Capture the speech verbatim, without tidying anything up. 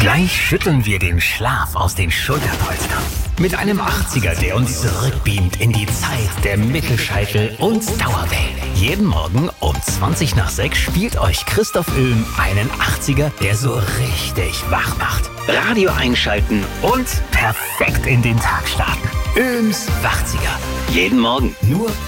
Gleich schütteln wir den Schlaf aus den Schulterpolstern. Mit einem achtziger, der uns zurückbeamt in die Zeit der Mittelscheitel und Dauerwellen. Jeden Morgen um zwanzig nach sechs spielt euch Christoph Ulm einen achtziger, der so richtig wach macht. Radio einschalten und perfekt in den Tag starten. Ulms Wachziger. Jeden Morgen nur